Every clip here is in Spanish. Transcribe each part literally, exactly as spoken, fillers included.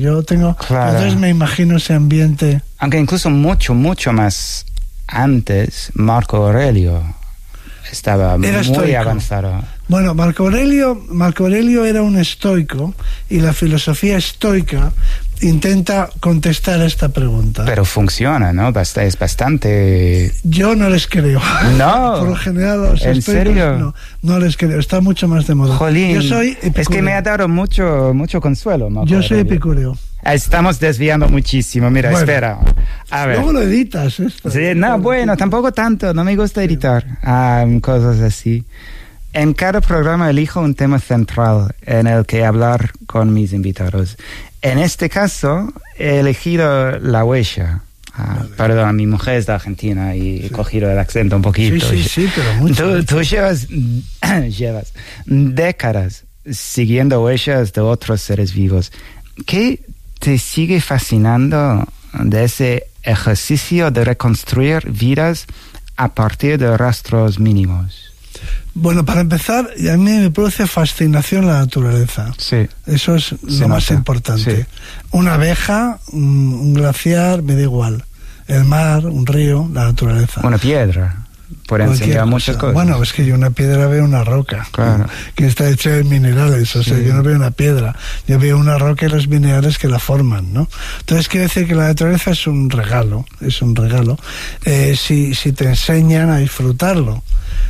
Yo tengo... Claro. Entonces me imagino ese ambiente... Aunque incluso mucho, mucho más antes, Marco Aurelio estaba Era muy estoico. avanzado. Bueno, Marco Aurelio, Marco Aurelio era un estoico y la filosofía estoica intenta contestar a esta pregunta. Pero funciona, ¿no? Bast- es bastante... Yo no les creo. No. Por lo general los ¿En estoicos serio? no, no les creo. Está mucho más de moda. Jolín, Yo soy epicúreo. es que me ha dado mucho, mucho consuelo, Marco Yo soy Aurelio. epicúreo. Estamos desviando muchísimo. Mira, Bueno. espera. A ver. Luego lo editas, ¿eh? Sí, no, bueno, tampoco tanto. No me gusta editar um, cosas así. En cada programa elijo un tema central en el que hablar con mis invitados. En este caso, he elegido la huella. Ah, Vale. perdón, mi mujer es de Argentina y he cogido el acento un Sí, poquito. sí, sí, pero mucho. Tú, tú llevas, llevas décadas siguiendo huellas de otros seres vivos. ¿Qué te sigue fascinando de ese ejercicio de reconstruir vidas a partir de rastros mínimos? Bueno, para empezar, a mí me produce fascinación la naturaleza. Sí. Eso es Se lo más nota, importante. sí. Una abeja, un, un glaciar, me da igual. El mar, un río, la naturaleza. Una piedra puede Cualquier enseñar cosa. muchas cosas. Bueno, es que yo una piedra veo una roca, Claro. que está hecha de minerales, o sea, Sí. yo no veo una piedra, yo veo una roca y los minerales que la forman, ¿no? Entonces quiere decir que la naturaleza es un regalo, es un regalo, eh, si, si te enseñan a disfrutarlo.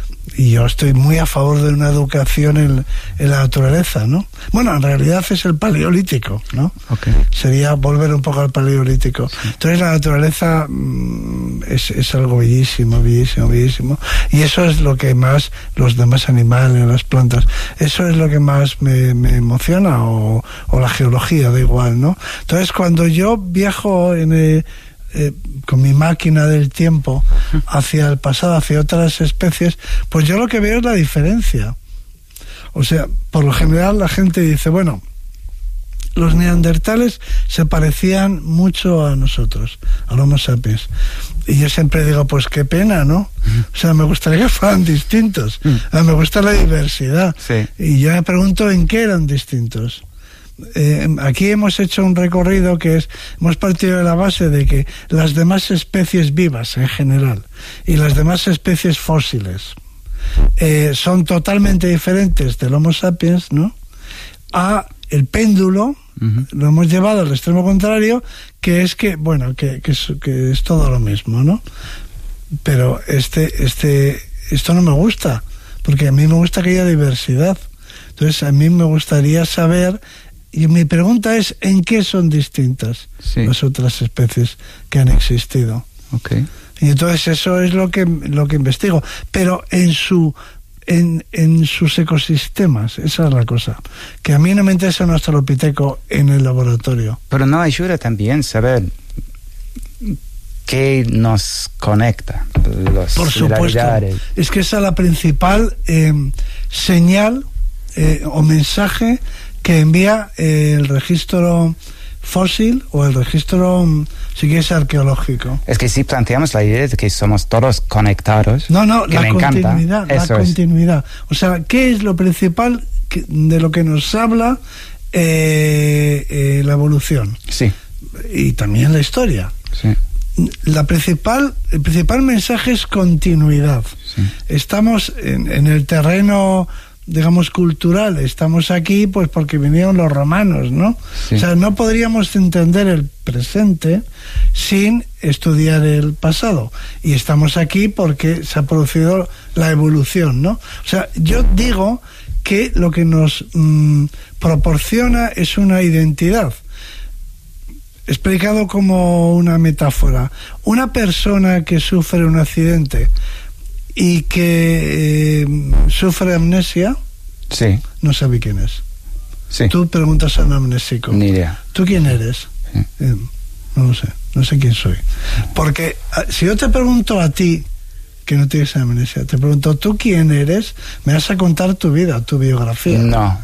Y yo estoy muy a favor de una educación en, en la naturaleza, ¿no? Bueno, en realidad es el paleolítico, ¿no? Okay. Sería volver un poco al paleolítico. Sí. Entonces la naturaleza mmm, es, es algo bellísimo, bellísimo, bellísimo. Y eso es lo que más, los demás animales, las plantas, eso es lo que más me, me emociona, o, o la geología, da igual, ¿no? Entonces cuando yo viajo en... Eh, Eh, con mi máquina del tiempo hacia el pasado, hacia otras especies, pues yo lo que veo es la diferencia. O sea, por lo general la gente dice, bueno, los neandertales se parecían mucho a nosotros, al Homo sapiens. Y yo siempre digo, pues qué pena, ¿no? O sea, me gustaría que fueran distintos. Me gusta la diversidad. Sí. Y yo me pregunto en qué eran distintos. Eh, aquí hemos hecho un recorrido que es, hemos partido de la base de que las demás especies vivas en general y las demás especies fósiles eh, son totalmente diferentes del Homo sapiens, ¿no? A el péndulo, uh-huh. Lo hemos llevado al extremo contrario, que es que, bueno, que, que, es, que es todo lo mismo, ¿no? Pero este, este, esto no me gusta, porque a mí me gusta que haya diversidad. Entonces a mí me gustaría saber. Y mi pregunta es, ¿en qué son distintas sí. las otras especies que han existido? Okay. Y entonces eso es lo que lo que investigo. Pero en su en, en sus ecosistemas, esa es la cosa. Que a mí no me interesa un australopiteco en el laboratorio. Pero no ayuda también saber qué nos conecta, los Por supuesto. Es que esa es la principal eh, señal eh, o mensaje que envía eh, el registro fósil o el registro, si quieres, arqueológico. Es que si planteamos la idea de que somos todos conectados, no, no, que la me continuidad, encanta, la eso continuidad. Es. O sea, ¿qué es lo principal que, de lo que nos habla eh, eh, la evolución? Sí. Y también la historia. Sí. La principal, el principal mensaje es continuidad. Sí. Estamos en, en el terreno, digamos, cultural, estamos aquí pues porque vinieron los romanos, ¿no? Sí. O sea, no podríamos entender el presente sin estudiar el pasado, y estamos aquí porque se ha producido la evolución, ¿no? O sea, yo digo que lo que nos mmm, proporciona es una identidad. Explicado como una metáfora, una persona que sufre un accidente y que eh, sufre amnesia, sí. no sabe quién es. Sí. Tú preguntas a un amnésico, ni idea. ¿Tú quién eres? Sí. Eh, no lo sé, no sé quién soy. Porque si yo te pregunto a ti, que no tienes amnesia, te pregunto, ¿tú quién eres? Me vas a contar tu vida, tu biografía. No.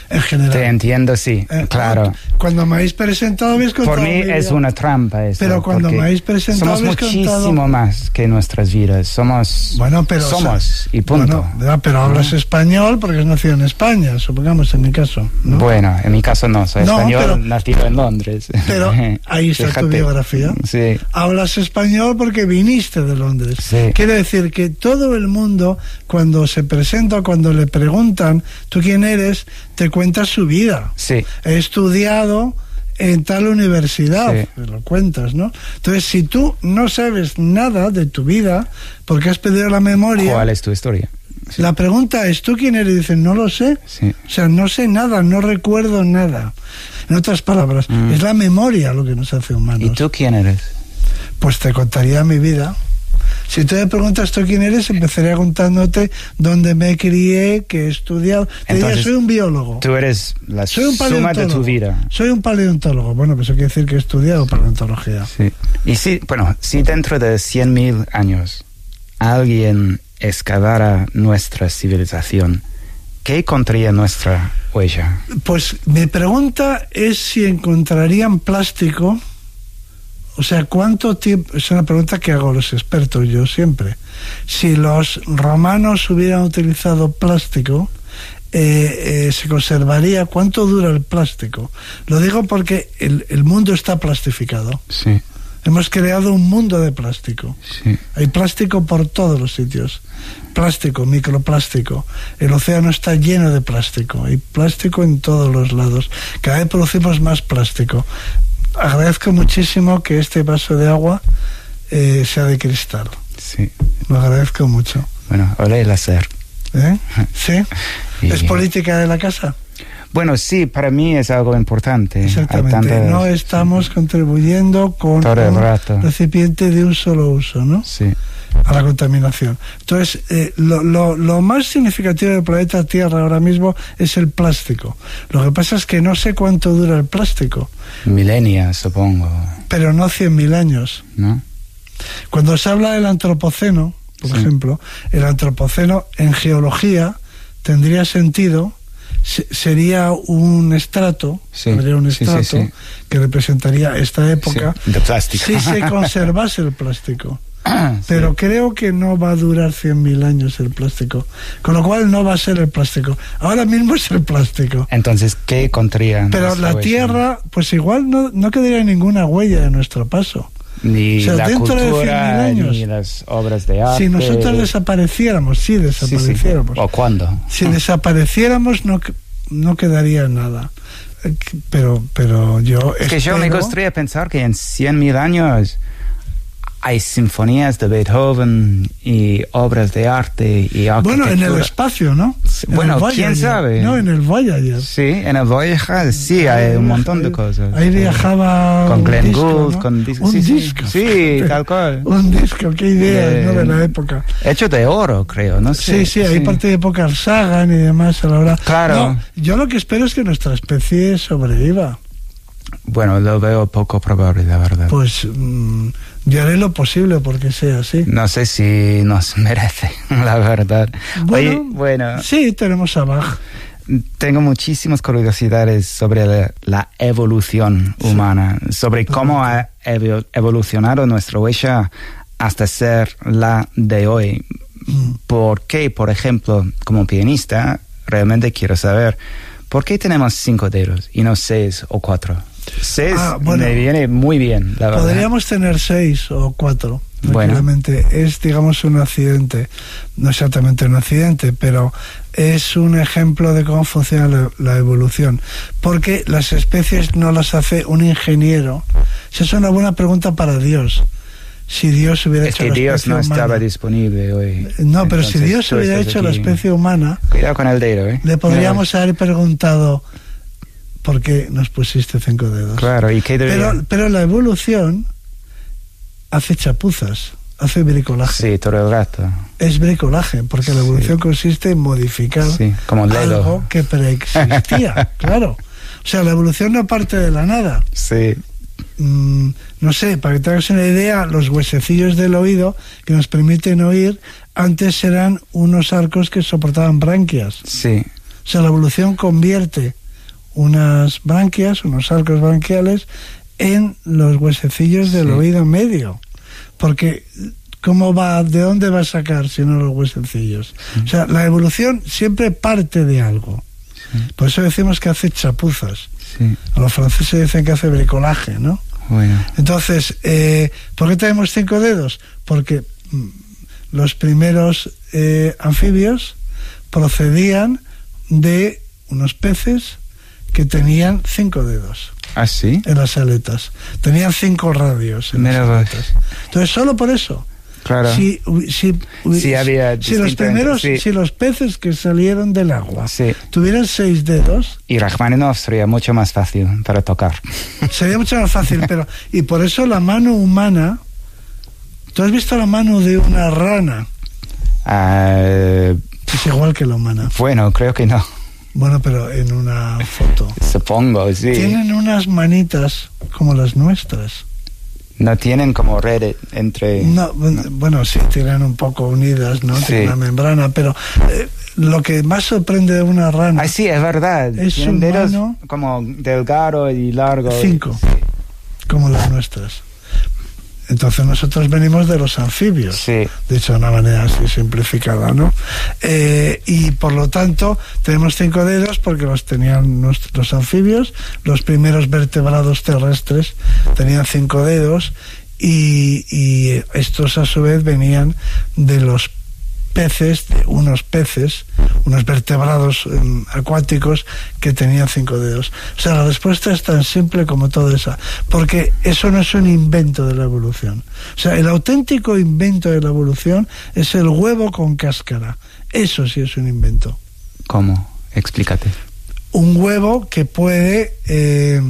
En general. Te entiendo, sí, eh, claro. Cuando me habéis presentado habéis contado. Por mí es una trampa eso. Pero cuando me habéis presentado somos habéis muchísimo contado... más que nuestras vidas. Somos. Bueno, pero somos o sea, y punto. Bueno, pero hablas ¿no? español porque has nacido en España, supongamos en mi caso. ¿No? Bueno, en mi caso no, soy no, español, pero, nacido en Londres. Pero ahí está Fíjate. tu biografía. Sí. Hablas español porque viniste de Londres. Sí. Quiere decir que todo el mundo, cuando se presenta, cuando le preguntan tú quién eres, te cuenta su vida. Sí. He estudiado en tal universidad, sí. lo cuentas, ¿no? Entonces, si tú no sabes nada de tu vida, porque has perdido la memoria... ¿Cuál es tu historia? Sí. La pregunta es, ¿tú quién eres? Y dicen, no lo sé. Sí. O sea, no sé nada, no recuerdo nada. En otras palabras, mm. es la memoria lo que nos hace humanos. ¿Y tú quién eres? Pues te contaría mi vida. Si tú me preguntas tú quién eres, empezaría contándote dónde me crié, qué he estudiado. Te Entonces, diría, soy un biólogo. Tú eres la soy un suma de tu vida. Soy un paleontólogo. Bueno, pues eso quiere decir que he estudiado paleontología. Sí. Y si, bueno, si dentro de cien mil años alguien excavara nuestra civilización, ¿qué encontraría nuestra huella? Pues mi pregunta es si encontrarían plástico. O sea, ¿cuánto tiempo? Es una pregunta que hago a los expertos yo siempre. Si los romanos hubieran utilizado plástico, eh, eh, se conservaría. ¿Cuánto dura el plástico? Lo digo porque el, el mundo está plastificado. Sí. Hemos creado un mundo de plástico. Sí. Hay plástico por todos los sitios. Plástico, microplástico. El océano está lleno de plástico. Hay plástico en todos los lados. Cada vez producimos más plástico. Agradezco muchísimo que este vaso de agua eh, sea de cristal. Sí. Lo agradezco mucho. Bueno, olé el hacer. ¿Eh? ¿Sí? Y... ¿Es política de la casa? Bueno, sí, para mí es algo importante. Exactamente. Tantas... No estamos sí. contribuyendo con Todo el un rato. recipiente de un solo uso, ¿no? Sí. A la contaminación. Entonces, eh, lo, lo, lo más significativo del planeta Tierra ahora mismo es el plástico. Lo que pasa es que no sé cuánto dura el plástico. Milenias, supongo. Pero no cien mil años. ¿No? Cuando se habla del antropoceno, por sí. ejemplo, el antropoceno en geología tendría sentido, se, sería un estrato, sí. habría un sí, estrato sí, sí. que representaría esta época sí. de plástico. si se conservase el plástico. Pero sí. creo que no va a durar cien mil años el plástico, con lo cual no va a ser el plástico. Ahora mismo es el plástico. Entonces, ¿qué encontrarían? Pero la huella? Tierra, pues igual no, no quedaría ninguna huella de nuestro paso. Ni o sea, la dentro cultura, de cien mil años, ni las obras de arte. Si nosotros desapareciéramos, sí desapareciéramos. Sí, sí. ¿O cuándo? Si desapareciéramos, no, no quedaría nada. Pero, pero yo Es que espero... yo me gustaría pensar que en cien mil años hay sinfonías de Beethoven y obras de arte y arquitectura. Bueno, en el espacio, ¿no? En bueno, quién sabe. No, en el Voyager. Sí, en el Voyager sí, hay un montón de cosas. Ahí viajaba con un Glenn disco, Gould, ¿no? con disco. Un sí, disco. Sí, sí, tal cual. Un disco, qué idea, de, ¿no? De la época. Hecho de oro, creo, no sé. Sí, sí, hay sí. parte de época Sagan y demás a la hora. Claro. No, yo lo que espero es que nuestra especie sobreviva. Bueno, lo veo poco probable, la verdad. Pues mmm, yo haré lo posible porque sea así. No sé si nos merece, la verdad. Bueno, Oye, bueno sí, tenemos a Bach. Tengo muchísimas curiosidades sobre la, la evolución humana, sí. sobre cómo ha evolucionado nuestra huella hasta ser la de hoy. Mm. ¿Por qué, por ejemplo, como pianista, realmente quiero saber, ¿por qué tenemos cinco dedos y no seis o cuatro? Seis ah, bueno, me viene muy bien, la verdad. Podríamos tener seis o cuatro, tranquilamente. Bueno. Es, digamos, un accidente. No exactamente un accidente, pero es un ejemplo de cómo funciona la, la evolución. Porque las especies no las hace un ingeniero. Esa es una buena pregunta para Dios. Si Dios hubiera es hecho que la Dios especie no humana. estaba disponible hoy. No, pero si Dios hubiera hecho aquí. la especie humana, cuidado con el dedo, ¿eh? Le podríamos haber preguntado ¿por qué nos pusiste cinco dedos? Claro, ¿y qué debería? Pero, pero la evolución hace chapuzas, hace bricolaje. Sí, todo el rato. Es bricolaje, porque la evolución sí. consiste en modificar sí, como el dedo. algo que preexistía, claro. O sea, la evolución no parte de la nada. Sí. Mm, no sé, para que te hagas una idea, los huesecillos del oído que nos permiten oír, antes eran unos arcos que soportaban branquias. Sí. O sea, la evolución convierte unas branquias, unos arcos branquiales en los huesecillos del sí. oído medio, porque ¿cómo va, de dónde va a sacar si no los huesecillos? Sí. O sea, la evolución siempre parte de algo. Sí. Por eso decimos que hace chapuzas. Sí. A los franceses dicen que hace bricolaje, ¿no? Bueno. Entonces, eh, ¿por qué tenemos cinco dedos? Porque mm, los primeros eh, anfibios procedían de unos peces que tenían cinco dedos. ¿Ah, sí? En las aletas. Tenían cinco radios en Mira, las aletas. Entonces, solo por eso. Claro. Si, si, sí, había si los primeros, sí. si los peces que salieron del agua sí. tuvieran seis dedos, y Rachmaninoff sería mucho más fácil para tocar. Sería mucho más fácil, pero y por eso la mano humana. ¿Tú has visto la mano de una rana? Uh, es igual que la humana. Bueno, creo que no. Bueno, pero en una foto. Supongo, sí. Tienen unas manitas como las nuestras. No tienen como red entre... No, no. Bueno, sí, tienen un poco unidas, ¿no? Sí. Tienen una membrana, pero eh, lo que más sorprende de una rana... Ah, sí, es verdad. Es tienen su dedos mano... como delgado y largo. Cinco, como las nuestras. Entonces nosotros venimos de los anfibios, sí. dicho de una manera así simplificada, ¿no? Eh, y por lo tanto tenemos cinco dedos porque los tenían nuestros anfibios. Los primeros vertebrados terrestres tenían cinco dedos y, y estos a su vez venían de los peces, de unos peces, unos vertebrados um, acuáticos que tenían cinco dedos. O sea, la respuesta es tan simple como toda esa, porque eso no es un invento de la evolución. O sea, el auténtico invento de la evolución es el huevo con cáscara. Eso sí es un invento. ¿Cómo? Explícate. Un huevo que puede, eh,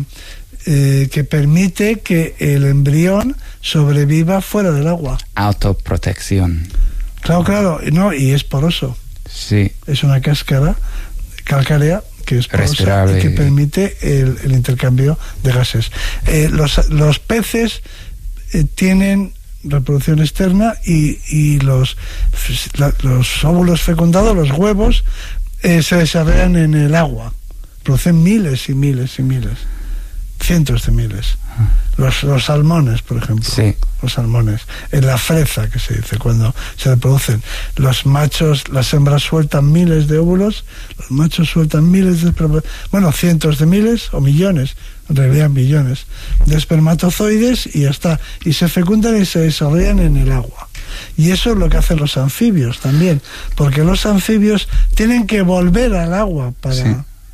eh, que permite que el embrión sobreviva fuera del agua. Autoprotección. Claro, claro, no, y es poroso. Sí. Es una cáscara calcárea que es porosa y que permite el, el intercambio de gases. Eh, los, los peces eh, tienen reproducción externa y, y los, la, los óvulos fecundados, los huevos, eh, se desarrollan en el agua. Producen miles y miles y miles. Cientos de miles. Los, los salmones, por ejemplo. Sí. Los salmones. En la freza, que se dice, cuando se reproducen. Los machos, las hembras sueltan miles de óvulos, los machos sueltan miles de... Bueno, cientos de miles o millones, en realidad millones, de espermatozoides y ya está. Y se fecundan y se desarrollan en el agua. Y eso es lo que hacen los anfibios también. Porque los anfibios tienen que volver al agua para, sí.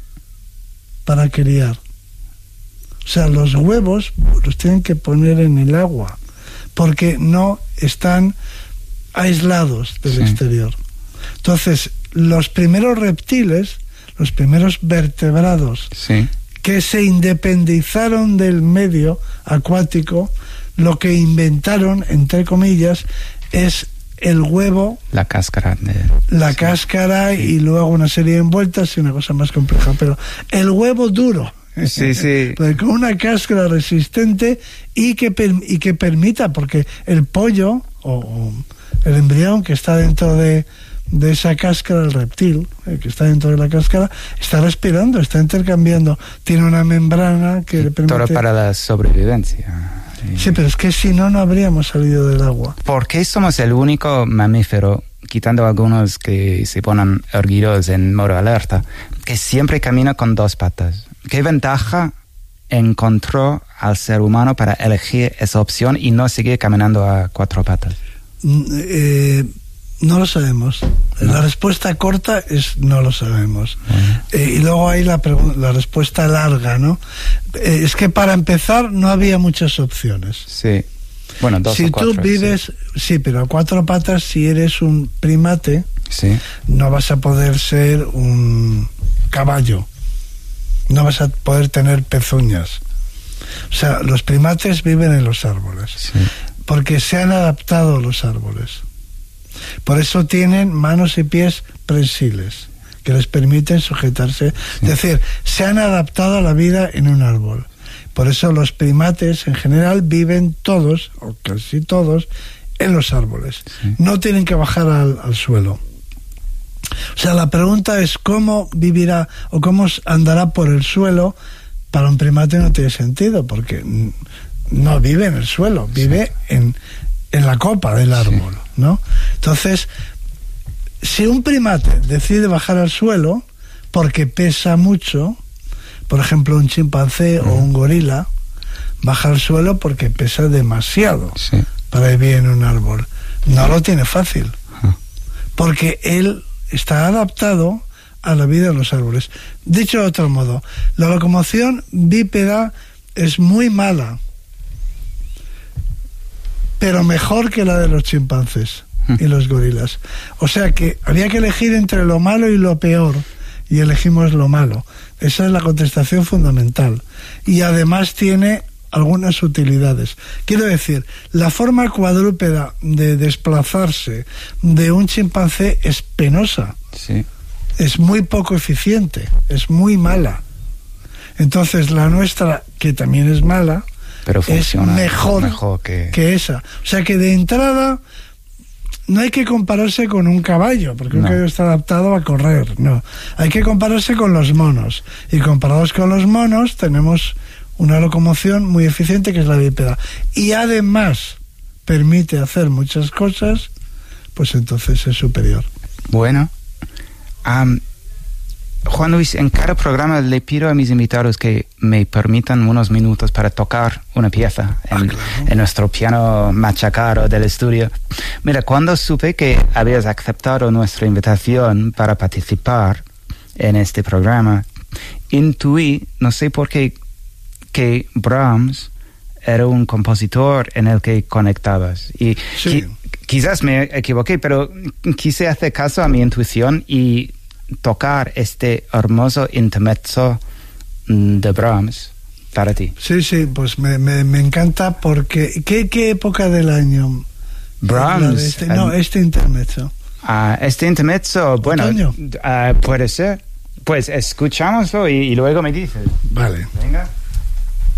para criar. O sea, los huevos los tienen que poner en el agua porque no están aislados del sí. exterior. Entonces, los primeros reptiles, los primeros vertebrados sí. que se independizaron del medio acuático, lo que inventaron, entre comillas, es el huevo, la cáscara, de... la sí. cáscara sí. y luego una serie de envueltas y una cosa más compleja. Pero el huevo duro, sí, sí. con una cáscara resistente y que, per, y que permita, porque el pollo o, o el embrión que está dentro de, de esa cáscara, el reptil el que está dentro de la cáscara, está respirando, está intercambiando, tiene una membrana que sí, le permite... Todo para la sobrevivencia. Sí, pero es que si no, no habríamos salido del agua. ¿Por qué somos el único mamífero, quitando algunos que se ponen erguidos en modo alerta, que siempre camina con dos patas? ¿Qué ventaja encontró al ser humano para elegir esa opción y no seguir caminando a cuatro patas? Eh, no lo sabemos. ¿No? La respuesta corta es no lo sabemos. Uh-huh. Eh, y luego hay la, la respuesta larga, ¿no? Eh, es que para empezar no había muchas opciones. Sí. Bueno, dos si o cuatro, tú vives, sí. sí, pero a cuatro patas, si eres un primate, sí. no vas a poder ser un caballo. No vas a poder tener pezuñas. O sea, los primates viven en los árboles. Sí. Porque se han adaptado a los árboles. Por eso tienen manos y pies prensiles, que les permiten sujetarse. Sí. Es decir, se han adaptado a la vida en un árbol. Por eso los primates en general viven todos, o casi todos, en los árboles. Sí. No tienen que bajar al, al suelo. O sea, la pregunta es cómo vivirá o cómo andará por el suelo. Para un primate no tiene sentido, porque no vive en el suelo, vive en, en la copa del árbol, ¿no? Entonces, si un primate decide bajar al suelo porque pesa mucho, por ejemplo un chimpancé mm. o un gorila, baja al suelo porque pesa demasiado sí. para vivir en un árbol. No lo tiene fácil, porque él está adaptado a la vida en los árboles. Dicho de otro modo, la locomoción bípeda es muy mala, pero mejor que la de los chimpancés y los gorilas. O sea que había que elegir entre lo malo y lo peor, y elegimos lo malo. Esa es la contestación fundamental. Y además tiene algunas utilidades. Quiero decir, la forma cuadrúpeda de desplazarse de un chimpancé es penosa. Sí. Es muy poco eficiente, es muy mala. Entonces la nuestra, que también es mala, pero es mejor, mejor que... que esa. O sea que de entrada no hay que compararse con un caballo, porque no. un caballo está adaptado a correr, no. Hay que compararse con los monos. Y comparados con los monos tenemos una locomoción muy eficiente, que es la bípeda. Y además permite hacer muchas cosas, pues entonces es superior. Bueno. Um, Juan Luis, en cada programa le pido a mis invitados que me permitan unos minutos para tocar una pieza en, ah, claro. en nuestro piano machacado del estudio. Mira, cuando supe que habías aceptado nuestra invitación para participar en este programa, intuí, no sé por qué, que Brahms era un compositor en el que conectabas. Y sí. qui- quizás me equivoqué, pero quise hacer caso a mi intuición y tocar este hermoso intermezzo de Brahms para ti. Sí, sí, pues me, me, me encanta porque... ¿qué, ¿Qué época del año? Brahms. Este, no, este intermezzo. Uh, este intermezzo, bueno, uh, puede ser. Pues escuchámoslo y, y luego me dices. Vale. Venga.